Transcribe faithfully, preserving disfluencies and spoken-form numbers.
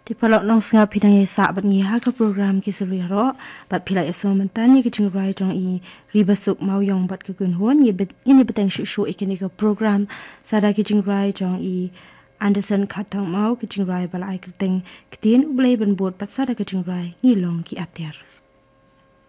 Di palok nong sengal pidang ye sak bat ngi ha ka program ki suri ro bat pila ya so mentan ye kicing rai jong i ribasuk mau yong bat ke gun hon ye bet ini beteng shu shu ikini ka program sada kicing rai jong i Anderson khatang mau kicing rai bala ai keteng ketin ublai ban bot pat sada kicing rai ngi long ki ater.